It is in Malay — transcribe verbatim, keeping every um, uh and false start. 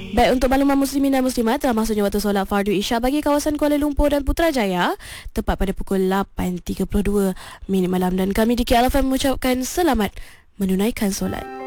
Baik, untuk makluman muslimin dan muslimat, telah masuknya waktu solat fardu Isya bagi kawasan Kuala Lumpur dan Putrajaya tepat pada pukul lapan tiga puluh dua minit malam, dan kami di K L F M mengucapkan selamat menunaikan solat.